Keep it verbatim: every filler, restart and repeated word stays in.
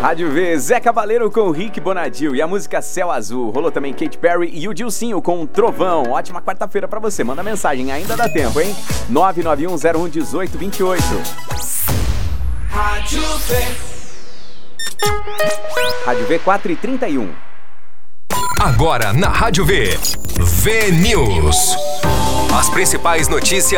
Rádio V, Zé Cabaleiro com Rick Bonadil e a música Céu Azul. Rolou também Katy Perry e o Dilcinho com Trovão. Ótima quarta-feira pra você. Manda mensagem, ainda dá tempo, hein? nove nove um zero um um oito dois oito. Rádio V. Rádio V quatro e trinta e um. Agora na Rádio V, V News. As principais notícias